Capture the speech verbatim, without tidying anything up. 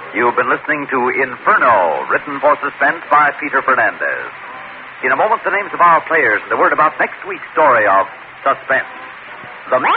You've been listening to Inferno, written for suspense by Peter Fernandez. In a moment, the names of our players and the word about next week's story of Suspense. The